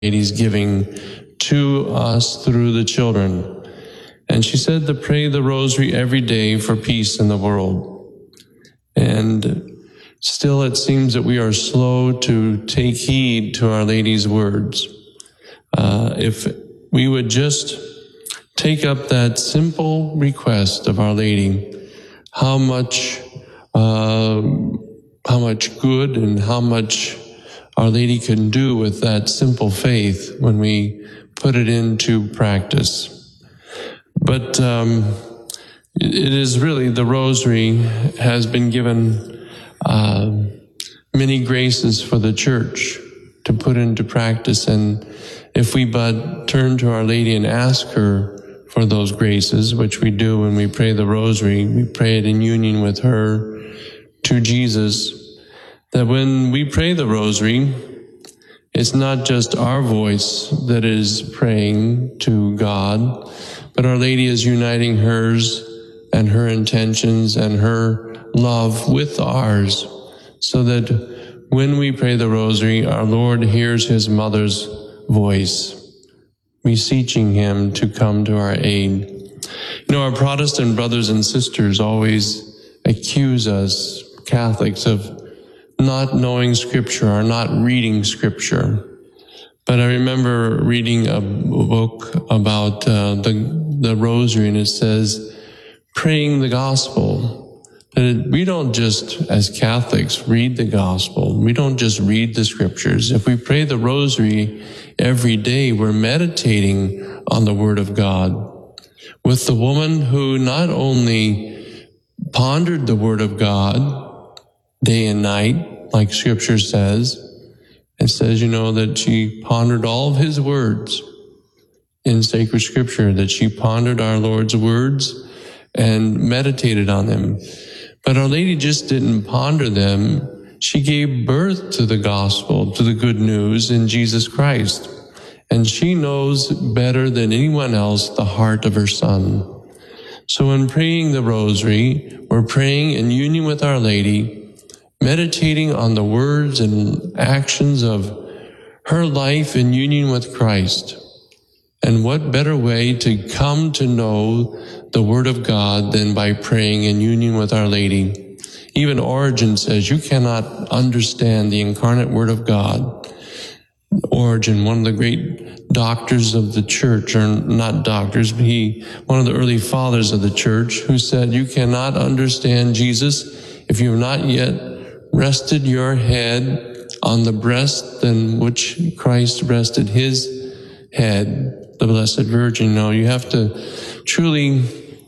Lady's giving to us through the children. And she said to pray the rosary every day for peace in the world. And still it seems that we are slow to take heed to Our Lady's words. If we would just take up that simple request of Our Lady, how much good and how much Our Lady can do with that simple faith when we put it into practice. But it is really, the rosary has been given many graces for the Church to put into practice, and if we but turn to Our Lady and ask her for those graces, which we do when we pray the rosary, we pray it in union with her to Jesus, that when we pray the rosary, it's not just our voice that is praying to God, but Our Lady is uniting hers and her intentions and her love with ours, so that when we pray the rosary, our Lord hears his mother's voice, beseeching him to come to our aid. You know, our Protestant brothers and sisters always accuse us, Catholics, of not knowing Scripture or not reading Scripture. But I remember reading a book about the Rosary, and it says, praying the Gospel. That we don't just, as Catholics, read the Gospel. We don't just read the Scriptures. If we pray the Rosary every day, we're meditating on the Word of God. With the woman who not only pondered the Word of God day and night, like Scripture says, it says, you know, that she pondered all of his words in sacred Scripture, that she pondered our Lord's words and meditated on them. But Our Lady just didn't ponder them. She gave birth to the gospel, to the good news in Jesus Christ. And she knows better than anyone else the heart of her Son. So in praying the rosary, we're praying in union with Our Lady, meditating on the words and actions of her life in union with Christ. And what better way to come to know the Word of God than by praying in union with Our Lady? Even Origen says you cannot understand the incarnate Word of God. Origen, one of the great doctors of the Church, or not doctors, but one of the early fathers of the Church, who said you cannot understand Jesus if you have not yet rested your head on the breast in which Christ rested his head, the Blessed Virgin. No, you have to truly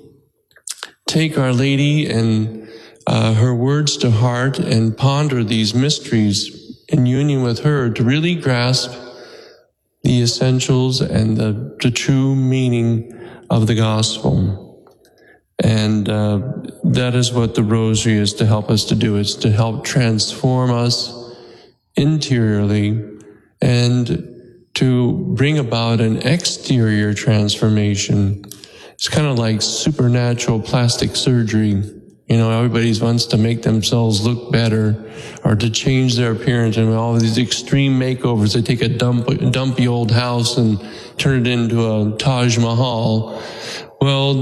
take Our Lady and her words to heart and ponder these mysteries in union with her to really grasp the essentials and the true meaning of the gospel. And that is what the rosary is to help us to do. It's to help transform us interiorly and to bring about an exterior transformation. It's kind of like supernatural plastic surgery. You know, everybody wants to make themselves look better or to change their appearance, and all these extreme makeovers. They take a dumpy old house and turn it into a Taj Mahal. Well,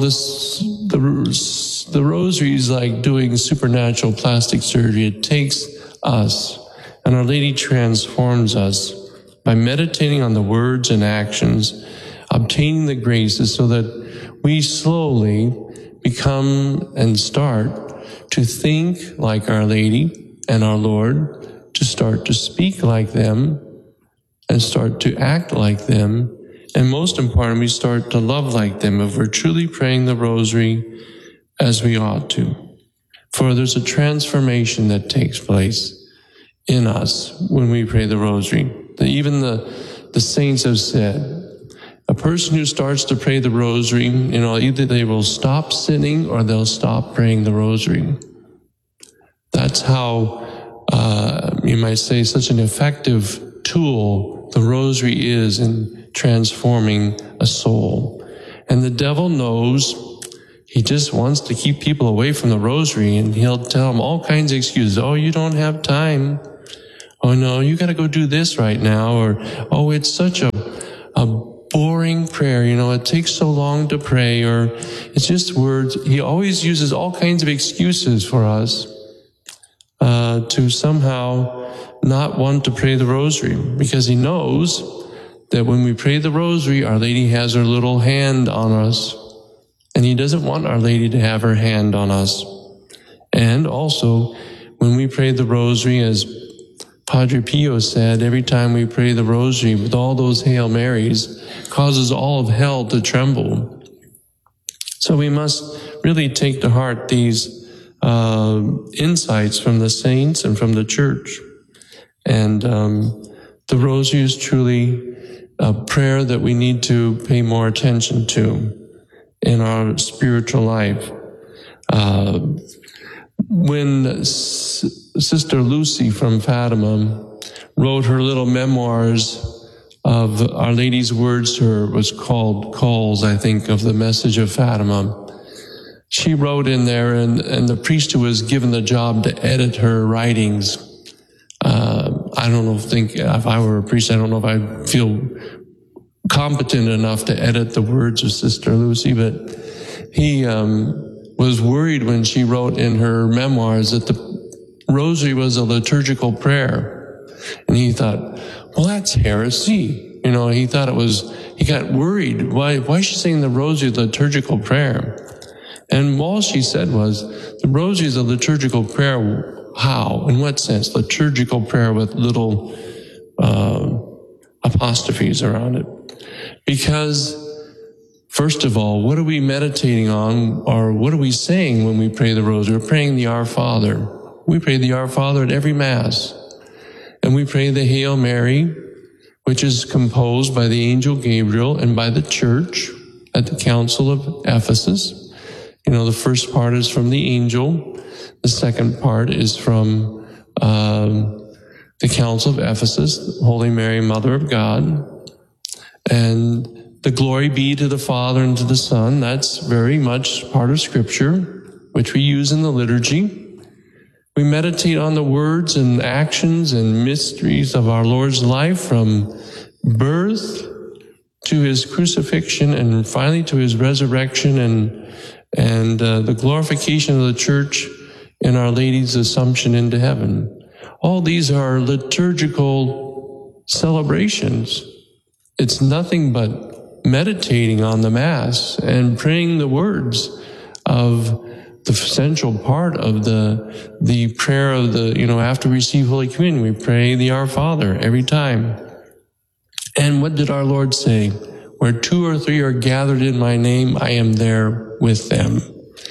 the rosary is like doing supernatural plastic surgery. It takes us, and Our Lady transforms us by meditating on the words and actions, obtaining the graces so that we slowly become and start to think like Our Lady and our Lord, to start to speak like them and start to act like them, and most importantly, we start to love like them if we're truly praying the rosary as we ought to. For there's a transformation that takes place in us when we pray the rosary. Even the saints have said, a person who starts to pray the rosary, you know, either they will stop sinning or they'll stop praying the rosary. That's how, you might say, such an effective tool the rosary is in transforming a soul. And the devil knows he just wants to keep people away from the rosary, and he'll tell them all kinds of excuses. Oh, you don't have time. Oh no, you got to go do this right now. Or, oh, it's such a boring prayer. It takes so long to pray, or it's just words. He always uses all kinds of excuses for us to somehow not want to pray the rosary, because he knows that when we pray the rosary, Our Lady has her little hand on us, and he doesn't want Our Lady to have her hand on us. And also, when we pray the rosary, as Padre Pio said, every time we pray the rosary with all those Hail Marys, causes all of hell to tremble. So we must really take to heart these insights from the saints and from the church. And the rosary is truly a prayer that we need to pay more attention to in our spiritual life. When Sister Lucy from Fatima wrote her little memoirs of Our Lady's words to her, was called Calls, I think, of the Message of Fatima. She wrote in there, and the priest who was given the job to edit her writings, I don't think if I were a priest, I don't know if I'd feel competent enough to edit the words of Sister Lucy, but he was worried when she wrote in her memoirs that the rosary was a liturgical prayer. And he thought, well, that's heresy. He thought he got worried. Why is she saying the rosary is a liturgical prayer? And all she said was, the rosary is a liturgical prayer. How? In what sense? Liturgical prayer with little apostrophes around it. Because, first of all, what are we meditating on, or what are we saying when we pray the rosary? We're praying the Our Father. We pray the Our Father at every Mass. And we pray the Hail Mary, which is composed by the angel Gabriel and by the church at the Council of Ephesus. The first part is from the angel. The second part is from the Council of Ephesus, Holy Mary, Mother of God. And the glory be to the Father and to the Son. That's very much part of Scripture, which we use in the liturgy. We meditate on the words and actions and mysteries of our Lord's life, from birth to his crucifixion and finally to his resurrection, and the glorification of the church in Our Lady's Assumption into heaven. All these are liturgical celebrations. It's nothing but meditating on the Mass and praying the words of the essential part of the prayer of after we receive Holy Communion, we pray the Our Father every time. And what did our Lord say? Where 2 or 3 are gathered in my name, I am there with them.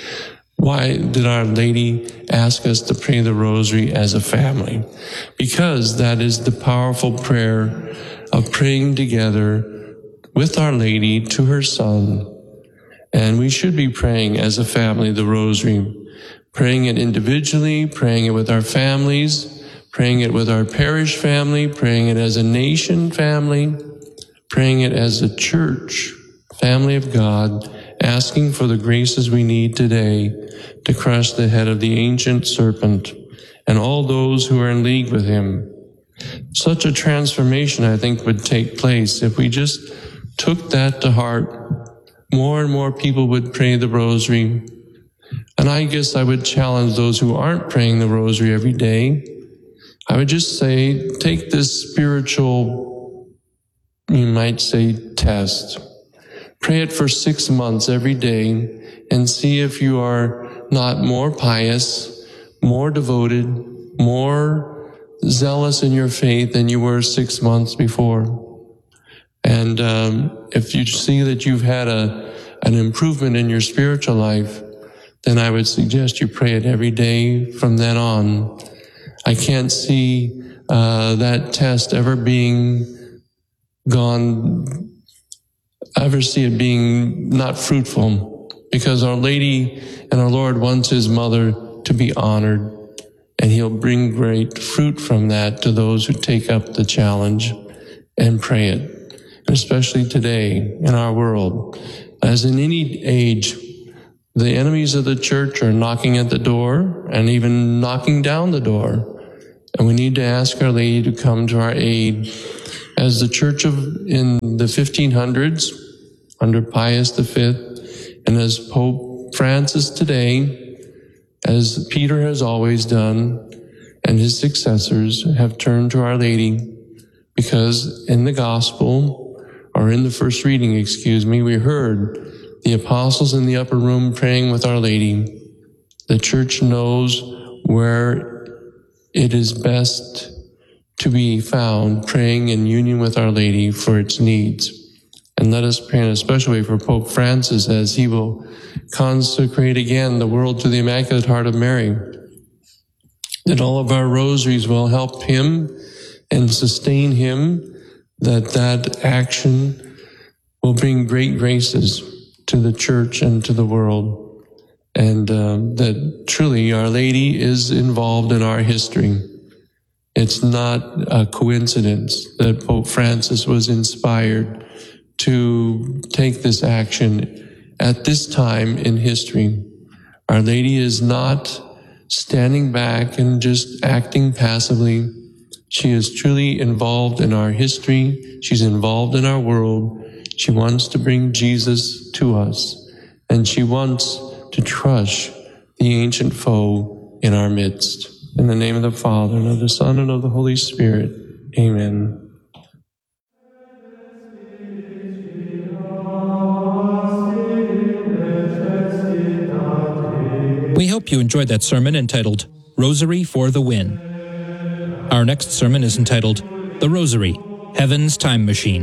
Why did Our Lady ask us to pray the rosary as a family? Because that is the powerful prayer of praying together with Our Lady to her Son. And we should be praying as a family the rosary, praying it individually, praying it with our families, praying it with our parish family, praying it as a nation family, praying it as a church, family of God, asking for the graces we need today to crush the head of the ancient serpent and all those who are in league with him. Such a transformation, I think, would take place if we just took that to heart. More and more people would pray the rosary. And I guess I would challenge those who aren't praying the rosary every day. I would just say, take this spiritual, you might say, test. Pray it for 6 months every day and see if you are not more pious, more devoted, more zealous in your faith than you were 6 months before. And if you see that you've had an improvement in your spiritual life, then I would suggest you pray it every day from then on. I can't see that test ever being not fruitful, because Our Lady and our Lord wants his mother to be honored, and he'll bring great fruit from that to those who take up the challenge and pray it. Especially today in our world, as in any age, the enemies of the church are knocking at the door and even knocking down the door. And we need to ask Our Lady to come to our aid. As the Church in the 1500s, under Pius V, and as Pope Francis today, as Peter has always done, and his successors have turned to Our Lady, because in the Gospel, or in the first reading, we heard the apostles in the upper room praying with Our Lady. The Church knows where it is best to be found praying in union with Our Lady for its needs. And let us pray in a special way for Pope Francis as he will consecrate again the world to the Immaculate Heart of Mary. That all of our rosaries will help him and sustain him, that action will bring great graces to the Church and to the world. And that truly Our Lady is involved in our history. It's not a coincidence that Pope Francis was inspired to take this action at this time in history. Our Lady is not standing back and just acting passively. She is truly involved in our history. She's involved in our world. She wants to bring Jesus to us, and she wants to crush the ancient foe in our midst. In the name of the Father, and of the Son, and of the Holy Spirit. Amen. We hope you enjoyed that sermon entitled Rosary for the Win. Our next sermon is entitled The Rosary, Heaven's Time Machine.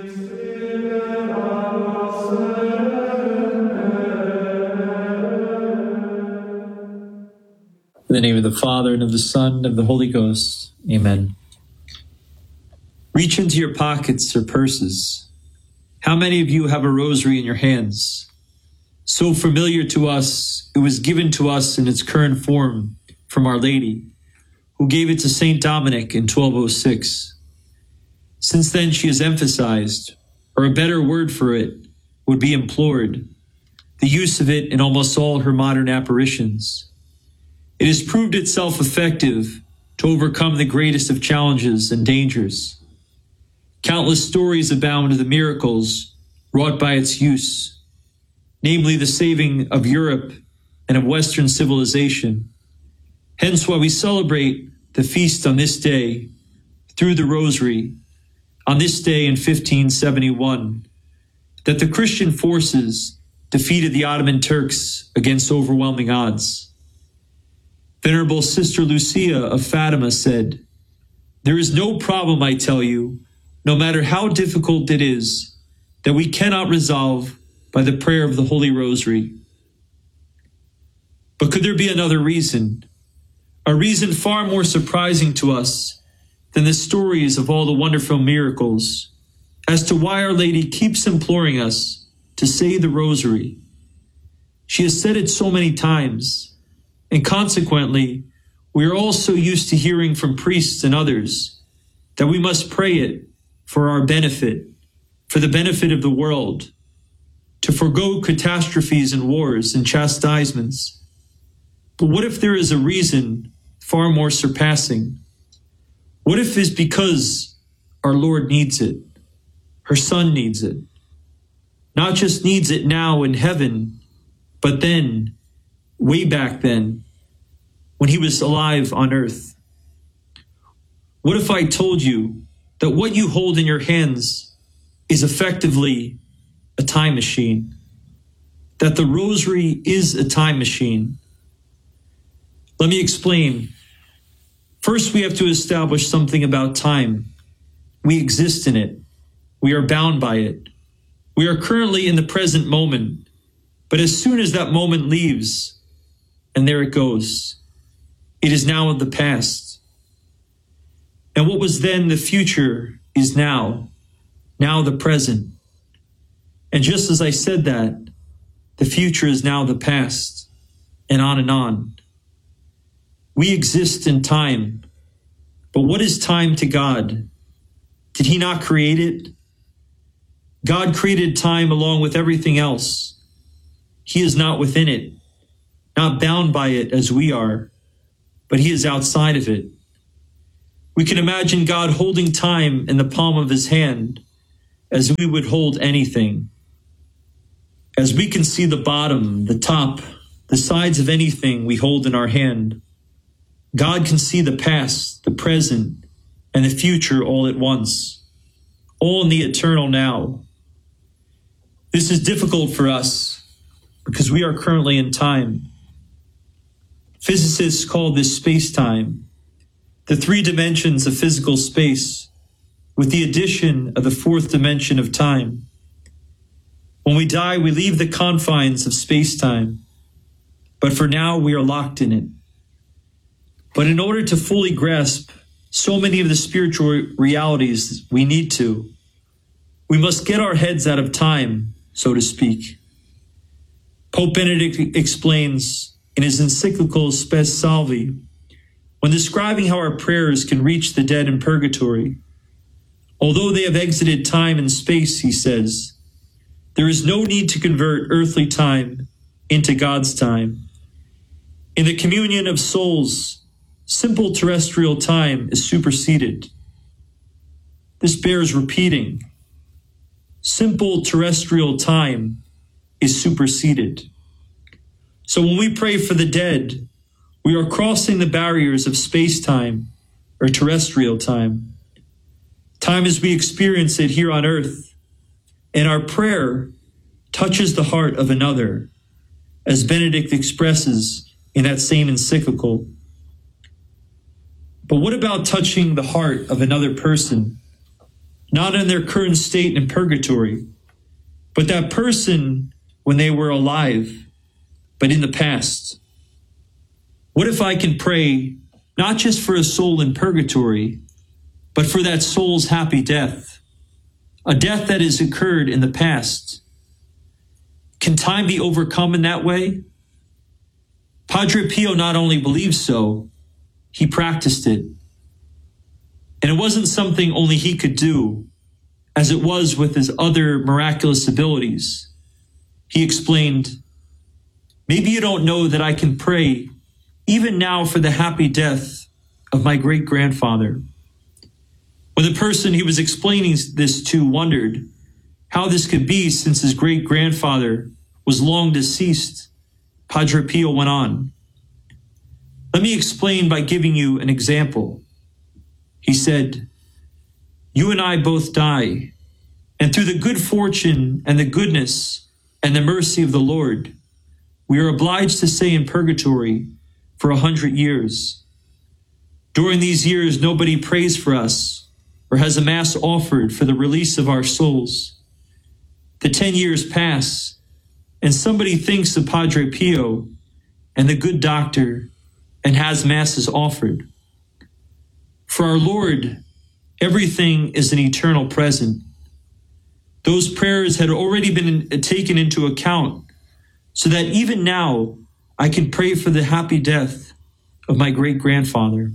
In the name of the Father, and of the Son, and of the Holy Ghost. Amen. Reach into your pockets or purses. How many of you have a rosary in your hands? So familiar to us, it was given to us in its current form from Our Lady, who gave it to St. Dominic in 1206. Since then, she has emphasized, or a better word for it would be implored, the use of it in almost all her modern apparitions. It has proved itself effective to overcome the greatest of challenges and dangers. Countless stories abound of the miracles wrought by its use, namely the saving of Europe and of Western civilization. Hence why we celebrate the feast on this day through the Rosary, on this day in 1571, that the Christian forces defeated the Ottoman Turks against overwhelming odds. Venerable Sister Lucia of Fatima said, "There is no problem, I tell you, no matter how difficult it is, that we cannot resolve by the prayer of the Holy Rosary." But could there be another reason? A reason far more surprising to us than the stories of all the wonderful miracles, as to why Our Lady keeps imploring us to say the Rosary. She has said it so many times, and consequently, we are all so used to hearing from priests and others that we must pray it for our benefit, for the benefit of the world, to forego catastrophes and wars and chastisements. But what if there is a reason far more surpassing? What if it's because our Lord needs it, her Son needs it, not just needs it now in heaven, but then, way back then, when he was alive on earth? What if I told you that what you hold in your hands is effectively a time machine? That the Rosary is a time machine? Let me explain. First, we have to establish something about time. We exist in it. We are bound by it. We are currently in the present moment, but as soon as that moment leaves, and there it goes, it is now of the past. And what was then the future is now the present. And just as I said that, the future is now the past, and on and on. We exist in time, but what is time to God? Did he not create it? God created time along with everything else. He is not within it, not bound by it as we are, but he is outside of it. We can imagine God holding time in the palm of his hand as we would hold anything. As we can see the bottom, the top, the sides of anything we hold in our hand, God can see the past, the present, and the future all at once, all in the eternal now. This is difficult for us because we are currently in time. Physicists call this space-time, the three dimensions of physical space, with the addition of the fourth dimension of time. When we die, we leave the confines of space-time, but for now we are locked in it. But in order to fully grasp so many of the spiritual realities we must get our heads out of time, so to speak. Pope Benedict explains in his encyclical Spes Salvi, when describing how our prayers can reach the dead in purgatory, although they have exited time and space, he says, there is no need to convert earthly time into God's time. In the communion of souls, simple terrestrial time is superseded. This bears repeating. Simple terrestrial time is superseded. So when we pray for the dead, we are crossing the barriers of space-time or terrestrial time. Time as we experience it here on earth, and our prayer touches the heart of another, as Benedict expresses in that same encyclical. But what about touching the heart of another person, not in their current state in purgatory, but that person when they were alive, but in the past? What if I can pray not just for a soul in purgatory, but for that soul's happy death, a death that has occurred in the past? Can time be overcome in that way? Padre Pio not only believed so, he practiced it. And it wasn't something only he could do, as it was with his other miraculous abilities. He explained, maybe you don't know that I can pray even now for the happy death of my great-grandfather. When the person he was explaining this to wondered how this could be since his great-grandfather was long deceased, Padre Pio went on, let me explain by giving you an example. He said, you and I both die, and through the good fortune and the goodness and the mercy of the Lord, we are obliged to stay in purgatory for 100 years. During these years, nobody prays for us or has a mass offered for the release of our souls. The 10 years pass, and somebody thinks of Padre Pio and the good doctor and has masses offered. For our Lord, everything is an eternal present. Those prayers had already been taken into account, so that even now I can pray for the happy death of my great-grandfather.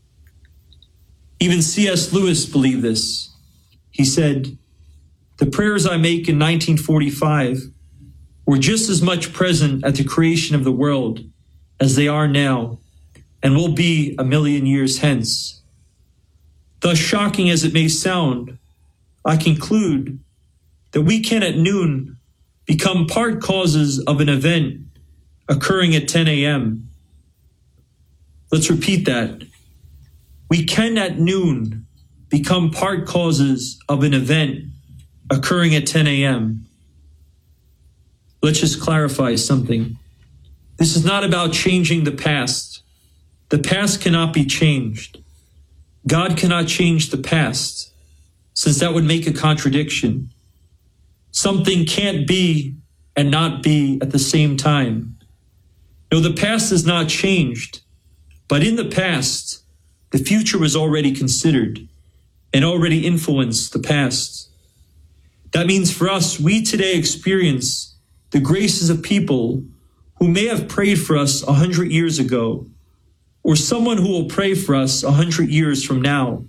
Even C.S. Lewis believed this. He said, the prayers I make in 1945 were just as much present at the creation of the world as they are now, and will be 1,000,000 years hence. Thus shocking as it may sound, I conclude that we can at noon become part causes of an event occurring at 10 a.m. Let's repeat that. We can at noon become part causes of an event occurring at 10 a.m. Let's just clarify something. This is not about changing the past. The past cannot be changed. God cannot change the past, since that would make a contradiction. Something can't be and not be at the same time. No, the past is not changed, but in the past, the future was already considered and already influenced the past. That means for us, we today experience the graces of people who may have prayed for us 100 years ago, or someone who will pray for us 100 years from now.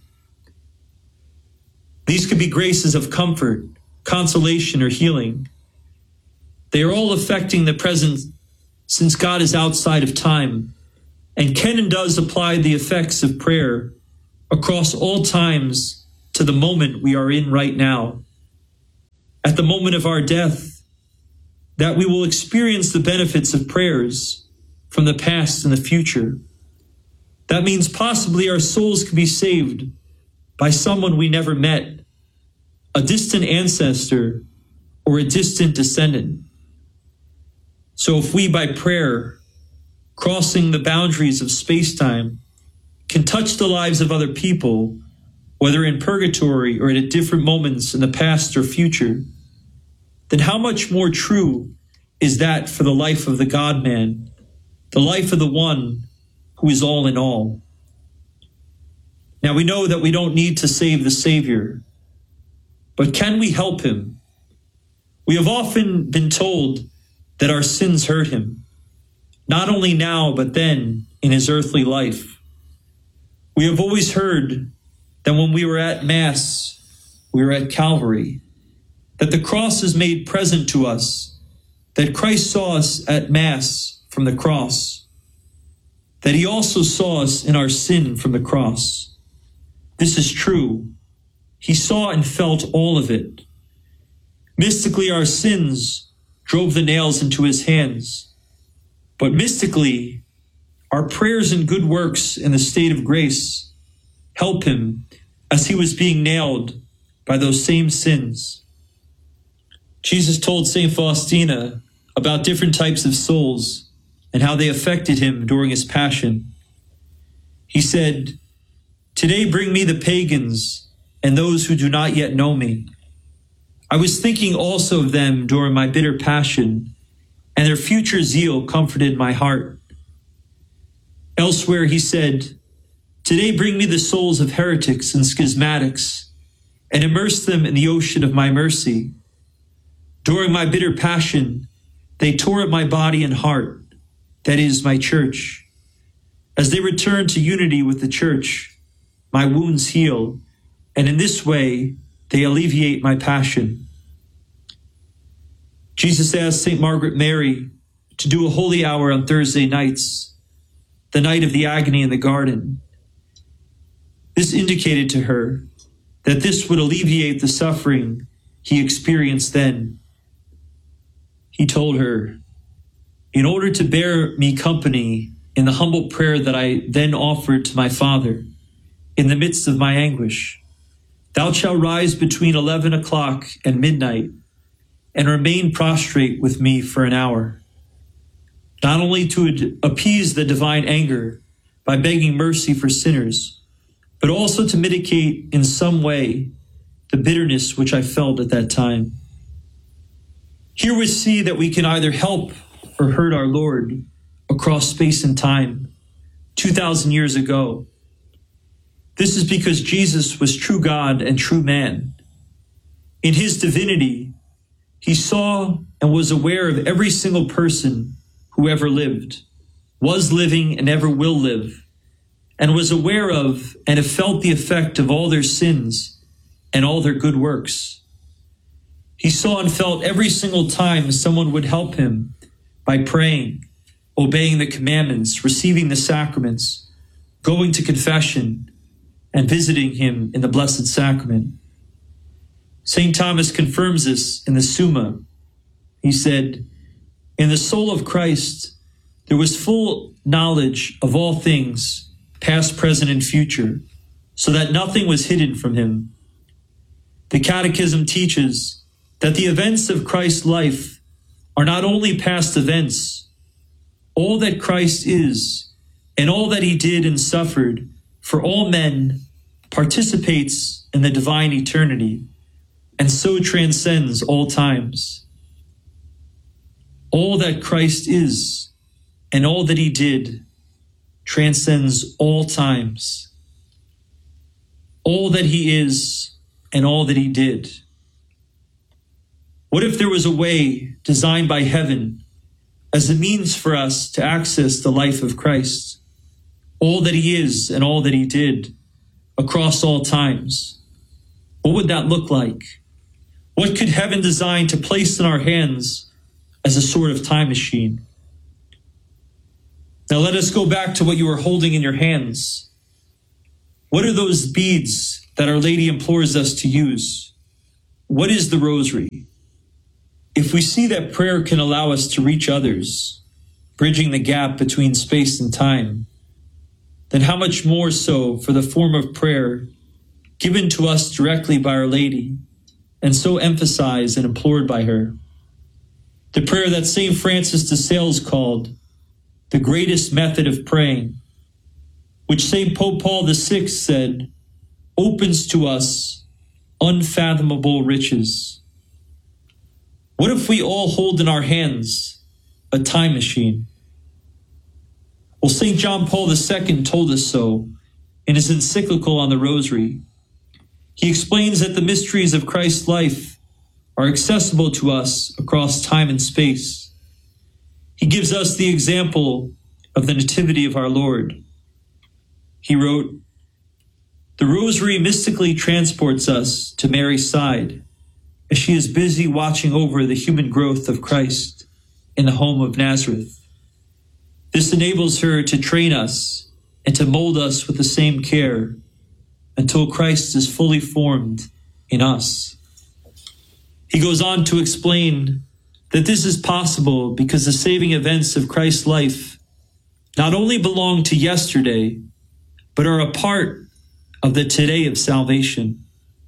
These could be graces of comfort, consolation, or healing. They are all affecting the present, since God is outside of time and can and does apply the effects of prayer across all times to the moment we are in right now. At the moment of our death, that we will experience the benefits of prayers from the past and the future. That means possibly our souls could be saved by someone we never met, a distant ancestor or a distant descendant. So if we, by prayer, crossing the boundaries of space-time, can touch the lives of other people, whether in purgatory or at different moments in the past or future, then how much more true is that for the life of the God-man, the life of the one who is all in all? Now we know that we don't need to save the Savior, but can we help him? We have often been told that our sins hurt him, not only now, but then in his earthly life. We have always heard that when we were at Mass, we were at Calvary, that the cross is made present to us, that Christ saw us at Mass from the cross, that he also saw us in our sin from the cross. This is true. He saw and felt all of it. Mystically, our sins drove the nails into his hands, but mystically, our prayers and good works in the state of grace help him as he was being nailed by those same sins. Jesus told St. Faustina about different types of souls and how they affected him during his passion. He said, "Today bring me the pagans and those who do not yet know me. I was thinking also of them during my bitter passion, and their future zeal comforted my heart." Elsewhere he said, "Today bring me the souls of heretics and schismatics, and immerse them in the ocean of my mercy. During my bitter passion, they tore at my body and heart, that is, my church. As they return to unity with the church, my wounds heal, and in this way they alleviate my passion." Jesus asked St. Margaret Mary to do a holy hour on Thursday nights, the night of the agony in the garden. This indicated to her that this would alleviate the suffering he experienced then. He told her, "In order to bear me company in the humble prayer that I then offered to my Father in the midst of my anguish, thou shalt rise between 11 o'clock and midnight and remain prostrate with me for an hour, not only to appease the divine anger by begging mercy for sinners, but also to mitigate in some way the bitterness which I felt at that time." Here we see that we can either help or hurt our Lord across space and time 2,000 years ago. This is because Jesus was true God and true man. In his divinity, he saw and was aware of every single person who ever lived, was living and ever will live, and was aware of and have felt the effect of all their sins and all their good works. He saw and felt every single time someone would help him by praying, obeying the commandments, receiving the sacraments, going to confession, and visiting him in the Blessed Sacrament. St. Thomas confirms this in the Summa. He said, "In the soul of Christ, there was full knowledge of all things, past, present, and future, so that nothing was hidden from him." The Catechism teaches that the events of Christ's life are not only past events. All that Christ is and all that he did and suffered for all men participates in the divine eternity and so transcends all times. All that Christ is and all that he did transcends all times. All that he is and all that he did. What if there was a way designed by heaven as a means for us to access the life of Christ, all that he is and all that he did across all times? What would that look like? What could heaven design to place in our hands as a sort of time machine? Now let us go back to what you are holding in your hands. What are those beads that Our Lady implores us to use? What is the rosary? If we see that prayer can allow us to reach others, bridging the gap between space and time, then how much more so for the form of prayer given to us directly by Our Lady and so emphasized and implored by her. The prayer that St. Francis de Sales called the greatest method of praying, which St. Pope Paul VI said opens to us unfathomable riches. What if we all hold in our hands a time machine? Well, St. John Paul II told us so in his encyclical on the Rosary. He explains that the mysteries of Christ's life are accessible to us across time and space. He gives us the example of the Nativity of our Lord. He wrote, "The Rosary mystically transports us to Mary's side as she is busy watching over the human growth of Christ in the home of Nazareth. This enables her to train us and to mold us with the same care until Christ is fully formed in us." He goes on to explain that this is possible because the saving events of Christ's life not only belong to yesterday, but are a part of the today of salvation.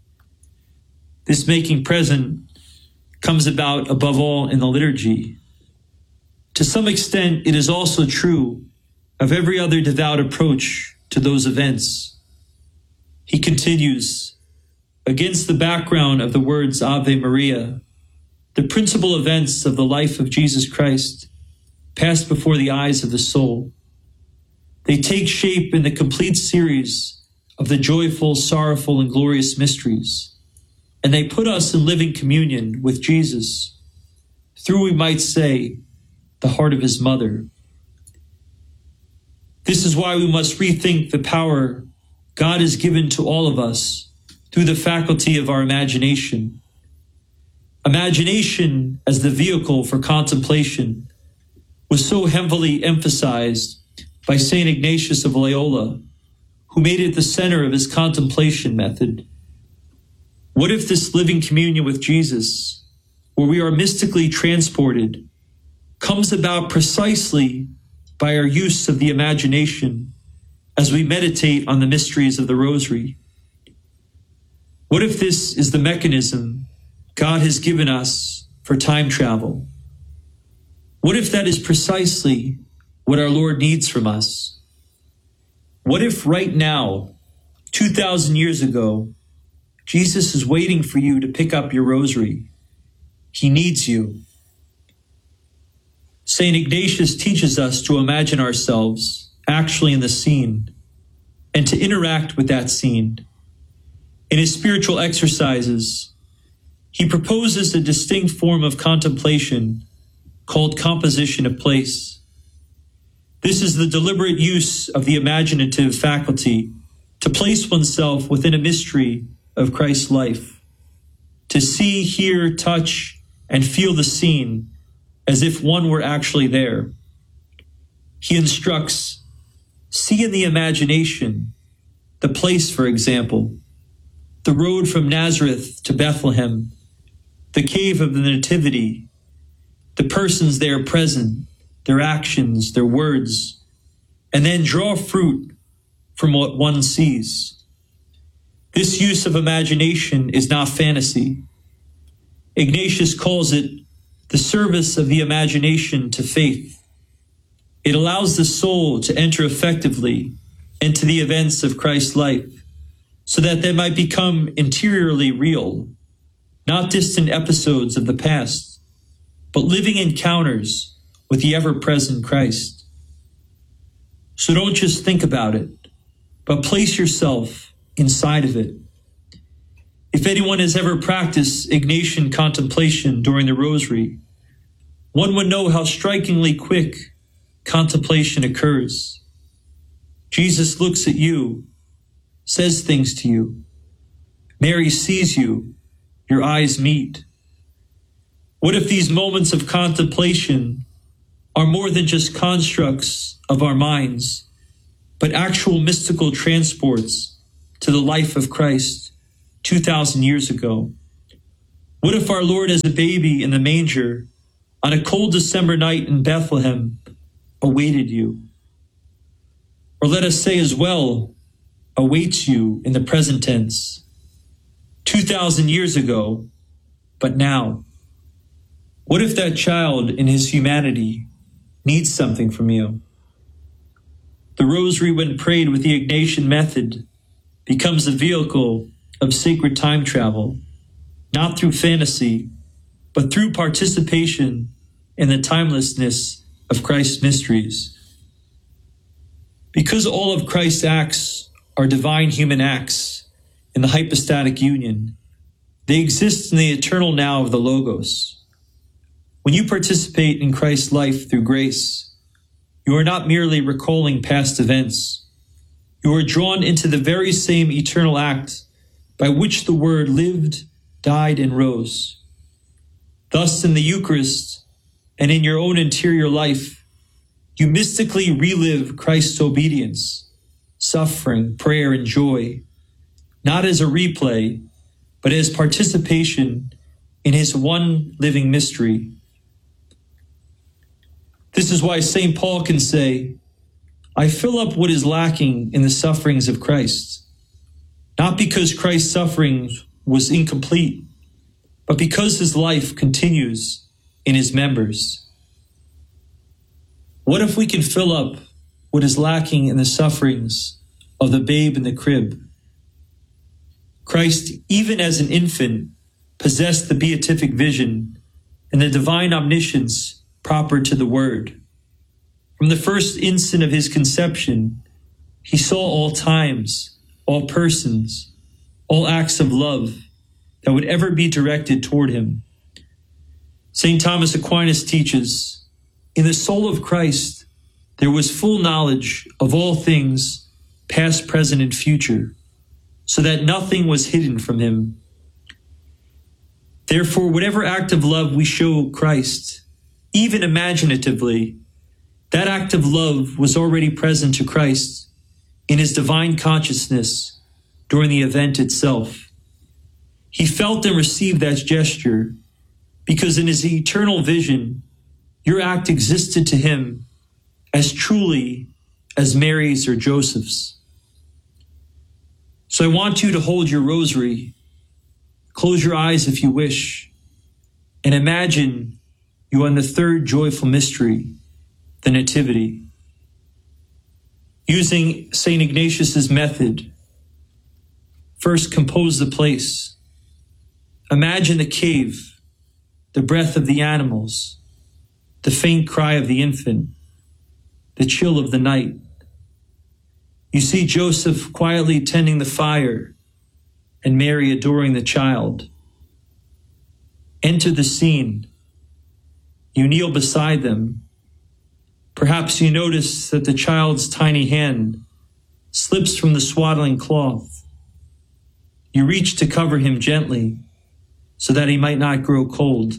This making present comes about above all in the liturgy. To some extent, it is also true of every other devout approach to those events. He continues, against the background of the words Ave Maria, the principal events of the life of Jesus Christ pass before the eyes of the soul. They take shape in the complete series of the joyful, sorrowful, and glorious mysteries, and they put us in living communion with Jesus through, we might say, the heart of his mother. This is why we must rethink the power God has given to all of us through the faculty of our imagination. Imagination as the vehicle for contemplation was so heavily emphasized by St. Ignatius of Loyola, who made it the center of his contemplation method. What if this living communion with Jesus, where we are mystically transported, comes about precisely by our use of the imagination as we meditate on the mysteries of the Rosary? What if this is the mechanism God has given us for time travel? What if that is precisely what our Lord needs from us? What if right now, 2,000 years ago, Jesus is waiting for you to pick up your rosary? He needs you. St. Ignatius teaches us to imagine ourselves actually in the scene and to interact with that scene. In his spiritual exercises, he proposes a distinct form of contemplation called composition of place. This is the deliberate use of the imaginative faculty to place oneself within a mystery of Christ's life, to see, hear, touch, and feel the scene as if one were actually there. He instructs, see in the imagination the place, for example, the road from Nazareth to Bethlehem, the cave of the Nativity, the persons there present, their actions, their words, and then draw fruit from what one sees. This use of imagination is not fantasy. Ignatius calls it the service of the imagination to faith. It allows the soul to enter effectively into the events of Christ's life so that they might become interiorly real, not distant episodes of the past, but living encounters with the ever-present Christ. So don't just think about it, but place yourself inside of it. If anyone has ever practiced Ignatian contemplation during the Rosary, one would know how strikingly quick contemplation occurs. Jesus looks at you, says things to you. Mary sees you, your eyes meet. What if these moments of contemplation are more than just constructs of our minds, but actual mystical transports to the life of Christ 2,000 years ago? What if our Lord as a baby in the manger on a cold December night in Bethlehem awaited you? Or let us say as well, awaits you in the present tense, 2,000 years ago, but now. What if that child in his humanity needs something from you? The rosary, when prayed with the Ignatian method, becomes a vehicle of sacred time travel, not through fantasy, but through participation in the timelessness of Christ's mysteries. Because all of Christ's acts are divine human acts in the hypostatic union, they exist in the eternal now of the Logos. When you participate in Christ's life through grace, you are not merely recalling past events. You are drawn into the very same eternal act by which the Word lived, died, and rose. Thus, in the Eucharist and in your own interior life, you mystically relive Christ's obedience, suffering, prayer, and joy, not as a replay, but as participation in his one living mystery. This is why St. Paul can say, I fill up what is lacking in the sufferings of Christ, not because Christ's suffering was incomplete, but because his life continues in his members. What if we can fill up what is lacking in the sufferings of the babe in the crib? Christ, even as an infant, possessed the beatific vision and the divine omniscience proper to the Word. From the first instant of his conception, he saw all times, all persons, all acts of love that would ever be directed toward him. St. Thomas Aquinas teaches, in the soul of Christ, there was full knowledge of all things, past, present, and future, so that nothing was hidden from him. Therefore, whatever act of love we show Christ, even imaginatively, that act of love was already present to Christ in his divine consciousness during the event itself. He felt and received that gesture because in his eternal vision, your act existed to him as truly as Mary's or Joseph's. So I want you to hold your rosary, close your eyes if you wish, and imagine you are in the third joyful mystery, the Nativity. Using St. Ignatius's method, first compose the place. Imagine the cave, the breath of the animals, the faint cry of the infant, the chill of the night. You see Joseph quietly tending the fire and Mary adoring the child. Enter the scene. You kneel beside them. Perhaps you notice that the child's tiny hand slips from the swaddling cloth. You reach to cover him gently so that he might not grow cold.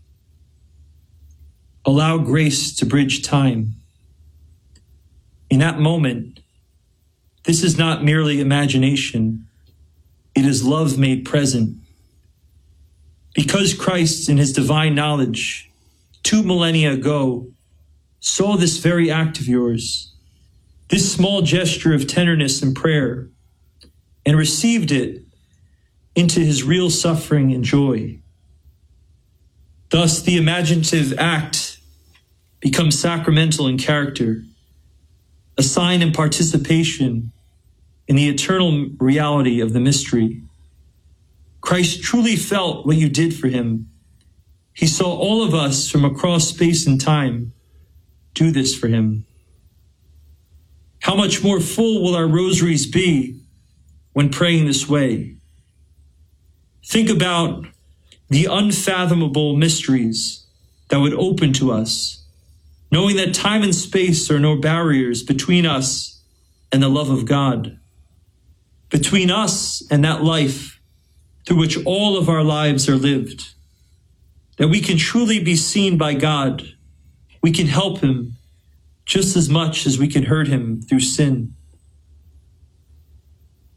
Allow grace to bridge time. In that moment, this is not merely imagination. It is love made present. Because Christ, in his divine knowledge, 2 millennia ago, saw this very act of yours, this small gesture of tenderness and prayer, and received it into his real suffering and joy. Thus, the imaginative act becomes sacramental in character, a sign and participation in the eternal reality of the mystery. Christ truly felt what you did for him. He saw all of us from across space and time do this for him. How much more full will our rosaries be when praying this way? Think about the unfathomable mysteries that would open to us, knowing that time and space are no barriers between us and the love of God, between us and that life through which all of our lives are lived, that we can truly be seen by God. We can help him just as much as we can hurt him through sin.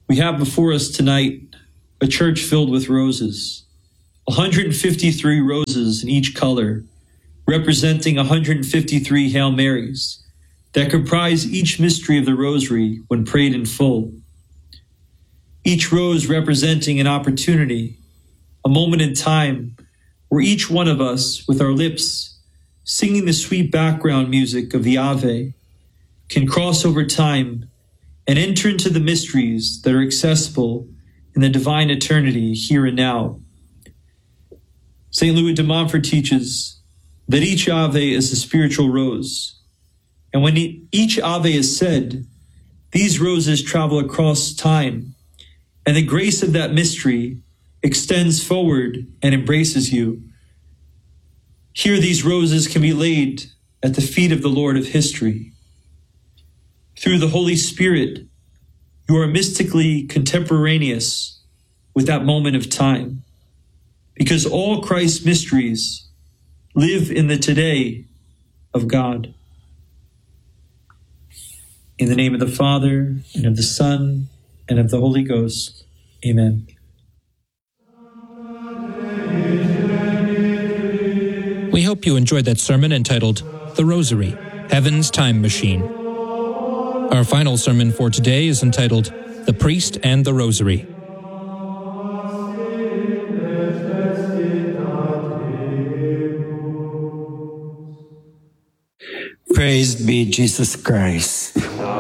We have before us tonight a church filled with roses, 153 roses in each color, representing 153 Hail Marys that comprise each mystery of the Rosary when prayed in full. Each rose representing an opportunity, a moment in time where each one of us, with our lips, singing the sweet background music of the Ave, can cross over time and enter into the mysteries that are accessible in the divine eternity here and now. St. Louis de Montfort teaches that each Ave is a spiritual rose, and when each Ave is said, these roses travel across time, and the grace of that mystery extends forward and embraces you. Here these roses can be laid at the feet of the Lord of history. Through the Holy Spirit, you are mystically contemporaneous with that moment of time, because all Christ's mysteries live in the today of God. In the name of the Father, and of the Son, and of the Holy Ghost. Amen. We hope you enjoyed that sermon entitled The Rosary, Heaven's Time Machine. Our final sermon for today is entitled The Priest and the Rosary. Praised be Jesus Christ.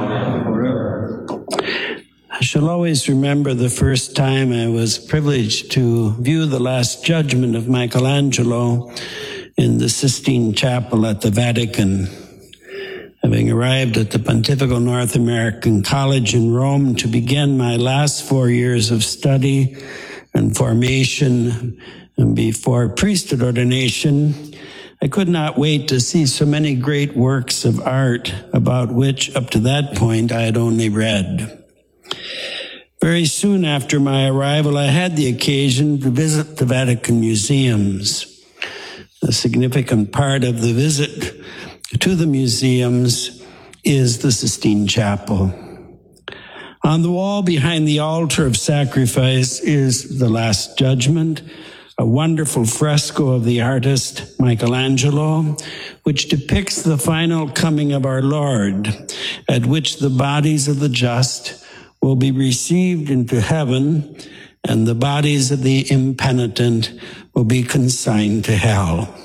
I shall always remember the first time I was privileged to view the Last Judgment of Michelangelo in the Sistine Chapel at the Vatican. Having arrived at the Pontifical North American College in Rome to begin my last 4 years of study and formation and before priesthood ordination, I could not wait to see so many great works of art about which, up to that point, I had only read. Very soon after my arrival, I had the occasion to visit the Vatican museums. A significant part of the visit to the museums is the Sistine Chapel. On the wall behind the altar of sacrifice is the Last Judgment, a wonderful fresco of the artist Michelangelo, which depicts the final coming of our Lord, at which the bodies of the just will be received into heaven, and the bodies of the impenitent will be consigned to hell.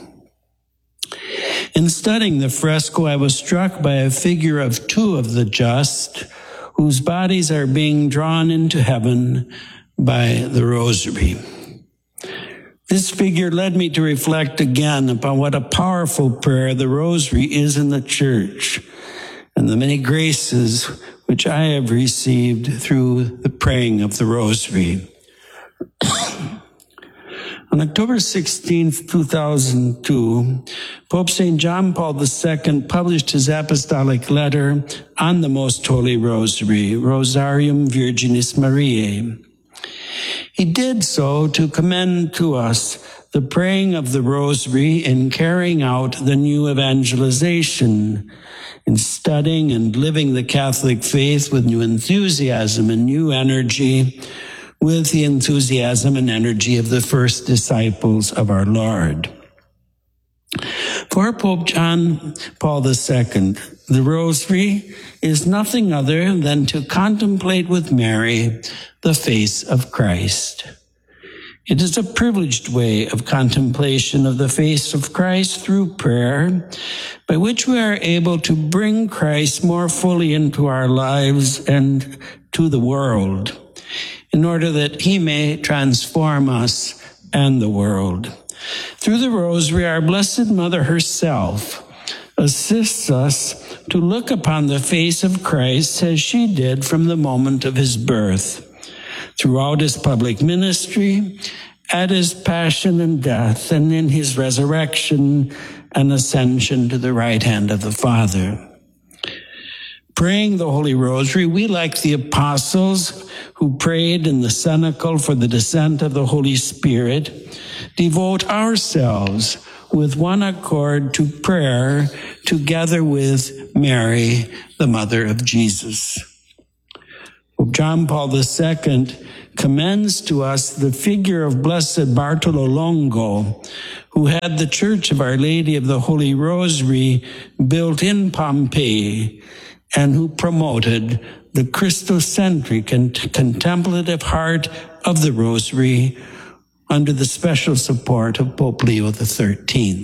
In studying the fresco, I was struck by a figure of two of the just, whose bodies are being drawn into heaven by the Rosary. This figure led me to reflect again upon what a powerful prayer the Rosary is in the Church, and the many graces which I have received through the praying of the Rosary. On October 16, 2002, Pope St. John Paul II published his apostolic letter on the Most Holy Rosary, Rosarium Virginis Mariae. He did so to commend to us the praying of the Rosary in carrying out the new evangelization, in studying and living the Catholic faith with new enthusiasm and new energy, with the enthusiasm and energy of the first disciples of our Lord. For Pope John Paul II, the Rosary is nothing other than to contemplate with Mary the face of Christ. It is a privileged way of contemplation of the face of Christ through prayer, by which we are able to bring Christ more fully into our lives and to the world, in order that he may transform us and the world. Through the Rosary, our Blessed Mother herself assists us to look upon the face of Christ as she did from the moment of his birth, throughout his public ministry, at his passion and death, and in his resurrection and ascension to the right hand of the Father. Praying the Holy Rosary, we, like the apostles who prayed in the cenacle for the descent of the Holy Spirit, devote ourselves with one accord to prayer together with Mary, the Mother of Jesus. Pope John Paul II commends to us the figure of Blessed Bartolo Longo, who had the Church of Our Lady of the Holy Rosary built in Pompeii and who promoted the Christocentric and contemplative heart of the Rosary under the special support of Pope Leo XIII.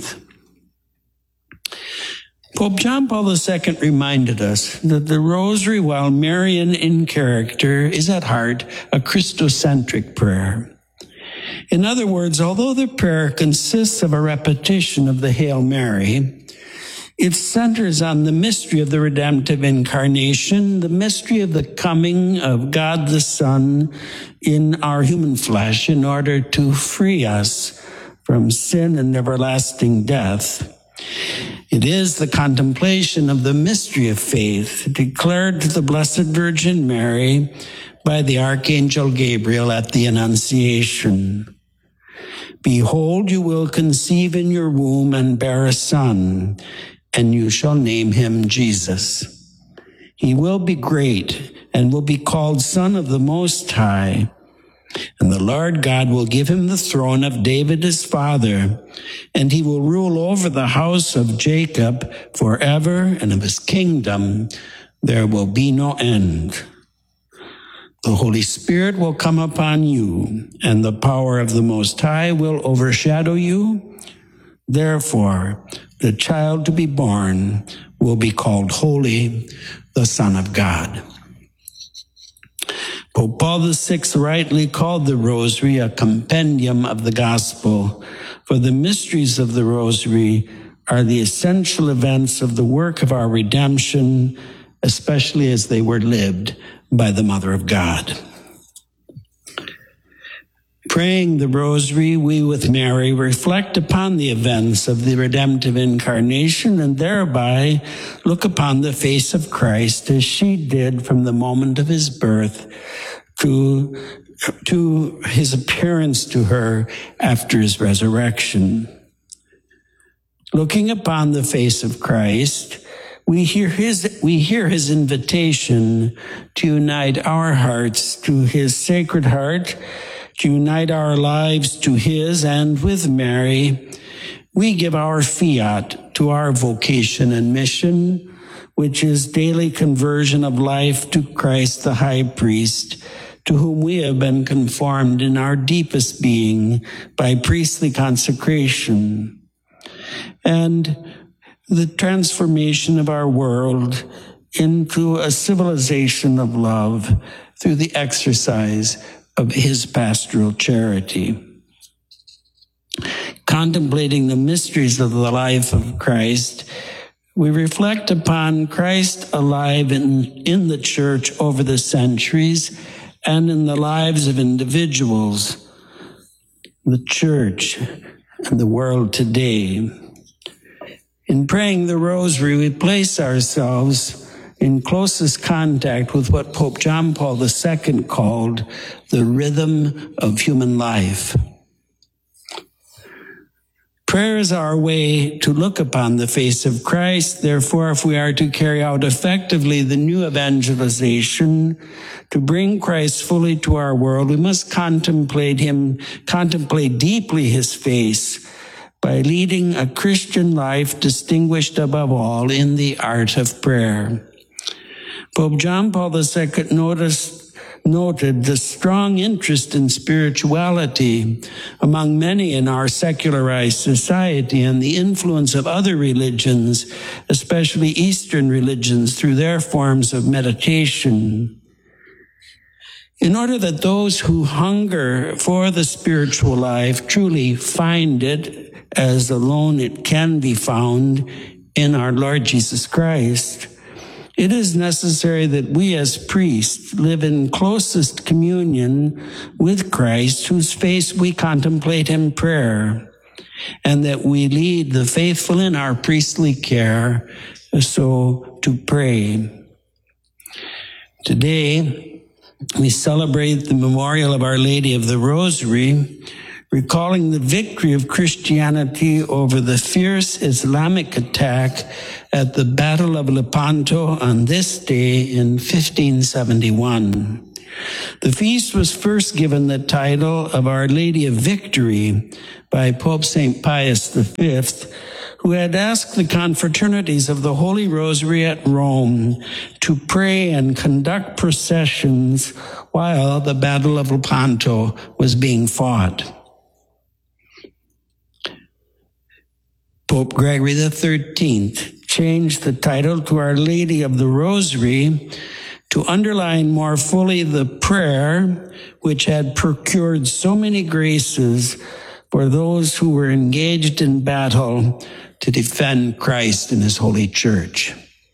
Pope John Paul II reminded us that the Rosary, while Marian in character, is at heart a Christocentric prayer. In other words, although the prayer consists of a repetition of the Hail Mary, it centers on the mystery of the redemptive incarnation, the mystery of the coming of God the Son in our human flesh in order to free us from sin and everlasting death. It is the contemplation of the mystery of faith declared to the Blessed Virgin Mary by the Archangel Gabriel at the Annunciation. Behold, you will conceive in your womb and bear a son, and you shall name him Jesus. He will be great and will be called Son of the Most High. And the Lord God will give him the throne of David his father, and he will rule over the house of Jacob forever, and of his kingdom there will be no end. The Holy Spirit will come upon you, and the power of the Most High will overshadow you. Therefore, the child to be born will be called Holy, the Son of God. Pope Paul VI rightly called the Rosary a compendium of the Gospel, for the mysteries of the Rosary are the essential events of the work of our redemption, especially as they were lived by the Mother of God. Praying the Rosary, we with Mary reflect upon the events of the redemptive incarnation and thereby look upon the face of Christ as she did from the moment of his birth to his appearance to her after his resurrection. Looking upon the face of Christ, we hear his invitation to unite our hearts to his sacred heart, to unite our lives to his, and with Mary, we give our fiat to our vocation and mission, which is daily conversion of life to Christ the High Priest, to whom we have been conformed in our deepest being by priestly consecration, and the transformation of our world into a civilization of love through the exercise of his pastoral charity. Contemplating the mysteries of the life of Christ, we reflect upon Christ alive in the church over the centuries and in the lives of individuals, the church, and the world today. In praying the Rosary, we place ourselves in closest contact with what Pope John Paul II called the rhythm of human life. Prayer is our way to look upon the face of Christ. Therefore, if we are to carry out effectively the new evangelization, to bring Christ fully to our world, we must contemplate deeply his face by leading a Christian life distinguished above all in the art of prayer. Pope John Paul II noted the strong interest in spirituality among many in our secularized society and the influence of other religions, especially Eastern religions, through their forms of meditation. In order that those who hunger for the spiritual life truly find it, as alone it can be found in our Lord Jesus Christ, it is necessary that we as priests live in closest communion with Christ, whose face we contemplate in prayer, and that we lead the faithful in our priestly care so to pray. Today, we celebrate the memorial of Our Lady of the Rosary, recalling the victory of Christianity over the fierce Islamic attack at the Battle of Lepanto on this day in 1571. The feast was first given the title of Our Lady of Victory by Pope St. Pius V, who had asked the confraternities of the Holy Rosary at Rome to pray and conduct processions while the Battle of Lepanto was being fought. Pope Gregory XIII changed the title to Our Lady of the Rosary to underline more fully the prayer which had procured so many graces for those who were engaged in battle to defend Christ and his holy church.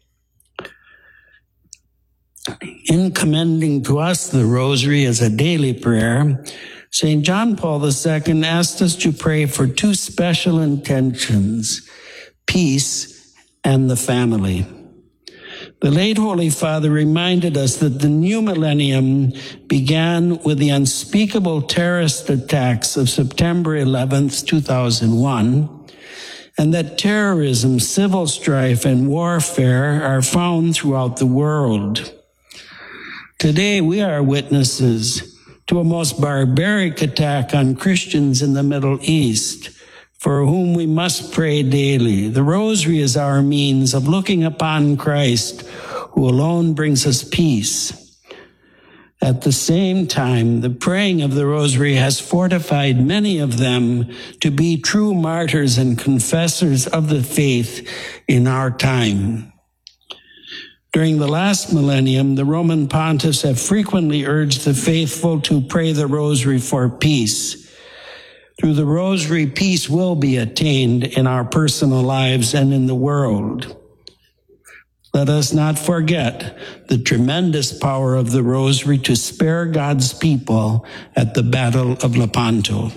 In commending to us the Rosary as a daily prayer, St. John Paul II asked us to pray for two special intentions: peace and the family. The late Holy Father reminded us that the new millennium began with the unspeakable terrorist attacks of September 11th, 2001, and that terrorism, civil strife, and warfare are found throughout the world. Today, we are witnesses to a most barbaric attack on Christians in the Middle East, for whom we must pray daily. The Rosary is our means of looking upon Christ, who alone brings us peace. At the same time, the praying of the Rosary has fortified many of them to be true martyrs and confessors of the faith in our time. During the last millennium, the Roman pontiffs have frequently urged the faithful to pray the Rosary for peace. Through the Rosary, peace will be attained in our personal lives and in the world. Let us not forget the tremendous power of the Rosary to spare God's people at the Battle of Lepanto.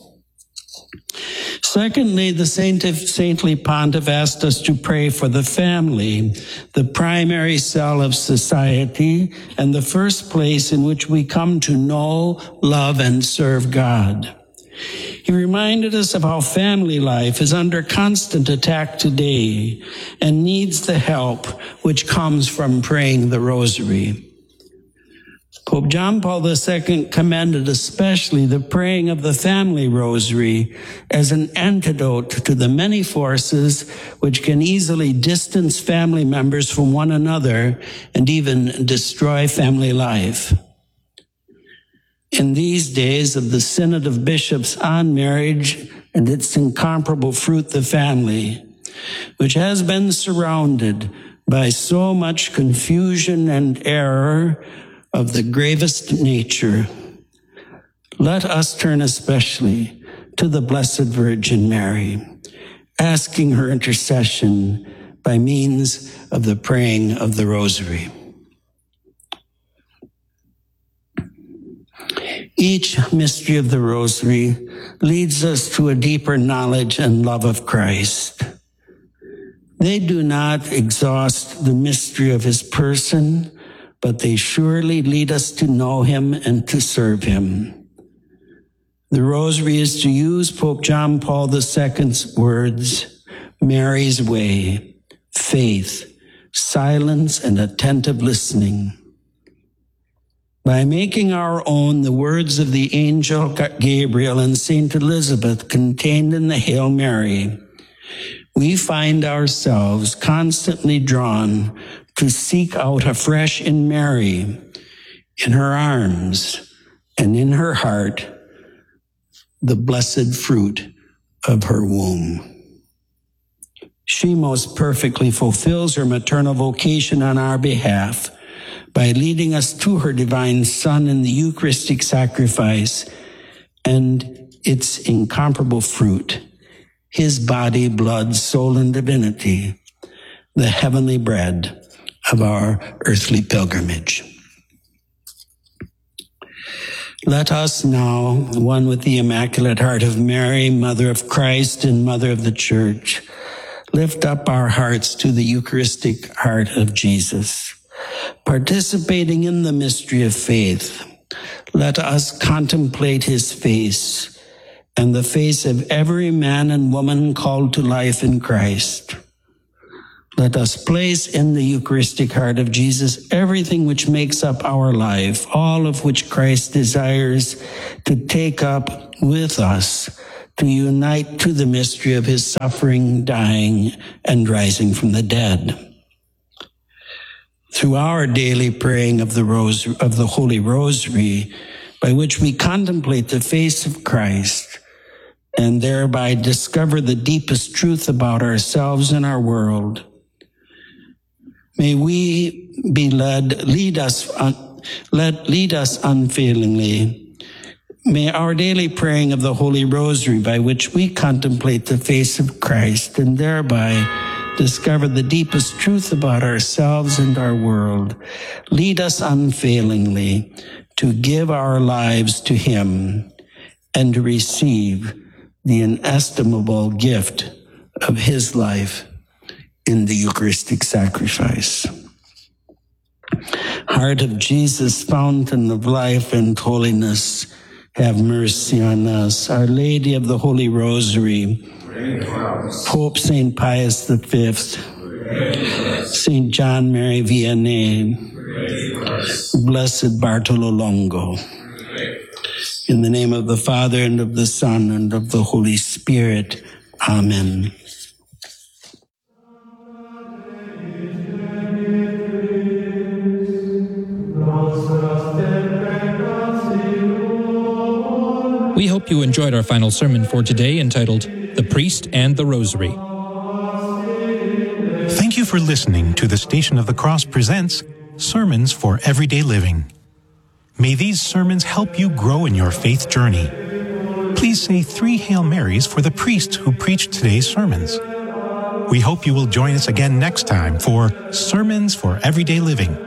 Secondly, the saintly pontiff asked us to pray for the family, the primary cell of society, and the first place in which we come to know, love, and serve God. He reminded us of how family life is under constant attack today and needs the help which comes from praying the Rosary. Pope John Paul II commended especially the praying of the family rosary as an antidote to the many forces which can easily distance family members from one another and even destroy family life. In these days of the Synod of Bishops on marriage and its incomparable fruit, the family, which has been surrounded by so much confusion and error of the gravest nature, let us turn especially to the Blessed Virgin Mary, asking her intercession by means of the praying of the Rosary. Each mystery of the Rosary leads us to a deeper knowledge and love of Christ. They do not exhaust the mystery of his person, but they surely lead us to know him and to serve him. The Rosary is to use Pope John Paul II's words, Mary's way, faith, silence, and attentive listening. By making our own the words of the angel Gabriel and Saint Elizabeth contained in the Hail Mary, we find ourselves constantly drawn to seek out afresh in Mary, in her arms, and in her heart, the blessed fruit of her womb. She most perfectly fulfills her maternal vocation on our behalf by leading us to her divine Son in the Eucharistic sacrifice and its incomparable fruit, his body, blood, soul, and divinity, the heavenly bread of our earthly pilgrimage. Let us now, one with the Immaculate Heart of Mary, Mother of Christ and Mother of the Church, lift up our hearts to the Eucharistic heart of Jesus. Participating in the mystery of faith, let us contemplate his face and the face of every man and woman called to life in Christ. Let us place in the Eucharistic heart of Jesus everything which makes up our life, all of which Christ desires to take up with us, to unite to the mystery of his suffering, dying, and rising from the dead. Through our daily praying of the Holy Rosary, by which we contemplate the face of Christ and thereby discover the deepest truth about ourselves and our world, may we be lead us unfailingly. May our daily praying of the Holy Rosary, by which we contemplate the face of Christ and thereby discover the deepest truth about ourselves and our world, lead us unfailingly to give our lives to him and to receive the inestimable gift of his life in the Eucharistic sacrifice. Heart of Jesus, fountain of life and holiness, have mercy on us. Our Lady of the Holy Rosary, Pope St. Pius V, St. John Mary Vianney, Blessed Bartolo Longo. In the name of the Father, and of the Son, and of the Holy Spirit. Amen. We hope you enjoyed our final sermon for today, entitled The Priest and the Rosary. Thank you for listening to the Station of the Cross presents Sermons for Everyday Living. May these sermons help you grow in your faith journey. Please say 3 Hail Marys for the priest who preached today's sermons. We hope you will join us again next time for Sermons for Everyday Living.